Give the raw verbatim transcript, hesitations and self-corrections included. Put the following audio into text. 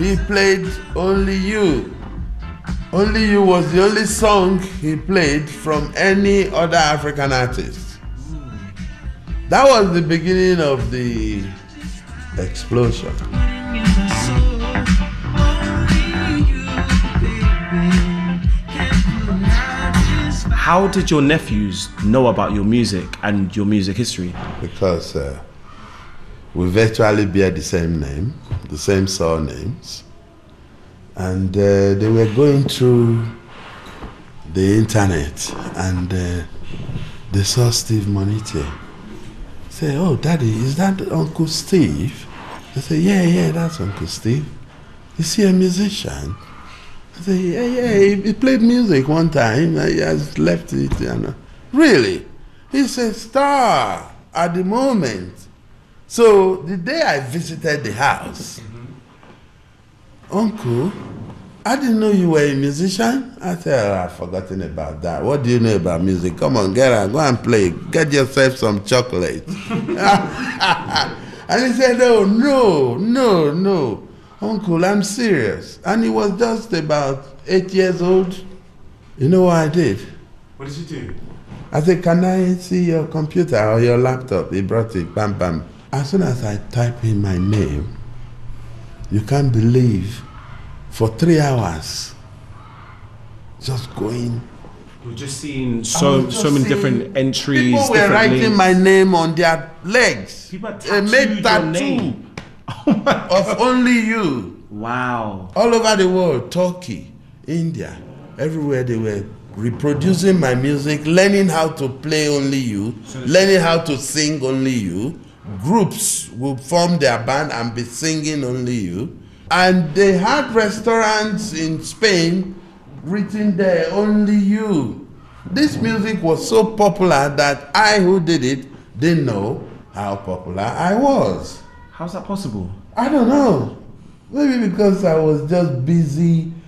He played Only You. Only You was the only song he played from any other African artist. That was the beginning of the explosion. How did your nephews know about your music and your music history? Because uh, we virtually bear the same name, the same surnames, and uh, they were going through the internet and uh, they saw Steve Monite. Say, oh, Daddy, is that Uncle Steve? They say, yeah, yeah, that's Uncle Steve. Is he a musician? I say, yeah, yeah, he, he played music one time. He has left it. You know. Really? He's a star at the moment. So the day I visited the house, mm-hmm. Uncle, I didn't know you were a musician. I said, oh, I've forgotten about that. What do you know about music? Come on, get out, go and play. Get yourself some chocolate. And he said, oh, no, no, no. Uncle, I'm serious. And he was just about eight years old. You know what I did? What did you do? I said, can I see your computer or your laptop? He brought it, bam, bam. As soon as I type in my name, you can't believe, for three hours, just going. You're just seeing so just so many seeing different entries. People were different writing links. my name on their legs. People had They made tattooed your name. tattoo of Only You. Wow. All over the world, Turkey, India, everywhere they were reproducing my music, learning how to play Only You, learning how to sing Only You. Groups would form their band and be singing Only You. And they had restaurants in Spain written there, Only You. This music was so popular that I, who did it, didn't know how popular I was. How's that possible? I don't know. Maybe because I was just busy